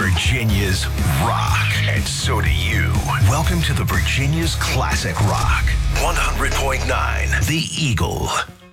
Virginia's rock, and so do you. Welcome to the Virginia's Classic Rock. 100.9 The Eagle.